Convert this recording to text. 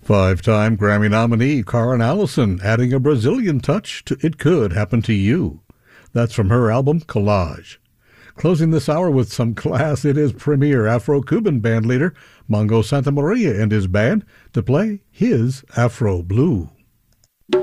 Five-time Grammy nominee Karen Allison adding a Brazilian touch to It Could Happen to You. That's from her album Collage. Closing this hour with some class, it is premier Afro-Cuban bandleader Mongo Santamaria and his band to play his Afro Blue.